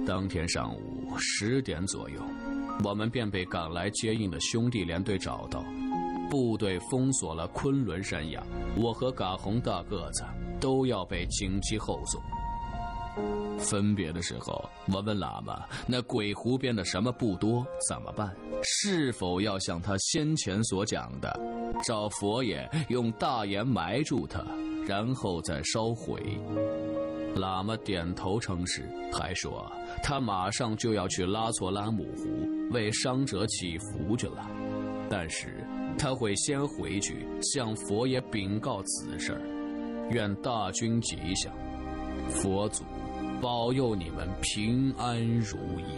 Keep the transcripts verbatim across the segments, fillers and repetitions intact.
当天上午十点左右，我们便被赶来接应的兄弟连队找到。部队封锁了昆仑山崖，我和嘎红大个子都要被紧急后送。分别的时候，我问喇嘛，那鬼湖边的什么不多怎么办？是否要像他先前所讲的，找佛爷用大盐埋住他，然后再烧毁？喇嘛点头称是，还说他马上就要去拉措拉姆湖为伤者祈福去了，但是他会先回去向佛爷禀告此事，愿大军吉祥，佛祖保佑你们平安如意。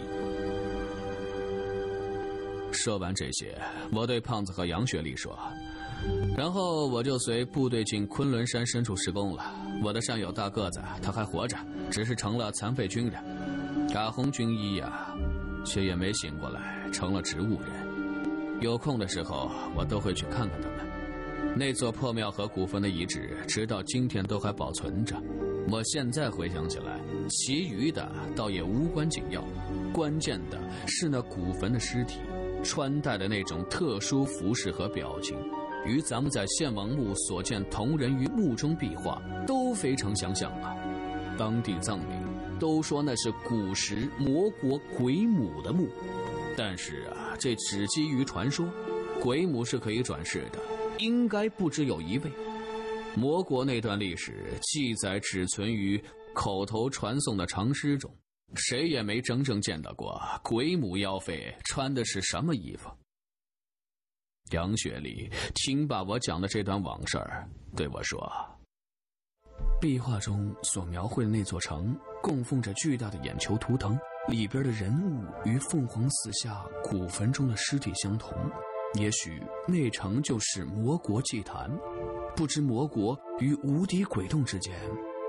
说完这些，我对胖子和杨学礼说，然后我就随部队进昆仑山深处施工了。我的战友大个子他还活着，只是成了残废军人。嘎红军医呀，却也没醒过来，成了植物人。有空的时候，我都会去看看他们。那座破庙和古坟的遗址，直到今天都还保存着。我现在回想起来，其余的倒也无关紧要，关键的是那古坟的尸体穿戴的那种特殊服饰和表情，与咱们在献王墓所见铜人于墓中壁画都非常相像啊。当地藏民都说那是古时魔国鬼母的墓，但是啊，这只基于传说，鬼母是可以转世的，应该不只有一位。魔国那段历史记载只存于口头传颂的长诗中，谁也没真正见到过鬼母妖妃穿的是什么衣服。杨雪里听罢我讲的这段往事，对我说，壁画中所描绘的那座城供奉着巨大的眼球图腾，里边的人物与凤凰寺下古坟中的尸体相同，也许那城就是魔国祭坛。不知魔国与无敌鬼洞之间